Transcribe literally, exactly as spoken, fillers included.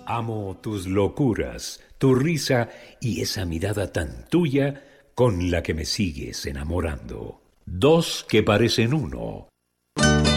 Amo tus locuras, tu risa y esa mirada tan tuya con la que me sigues enamorando. Dos que parecen uno,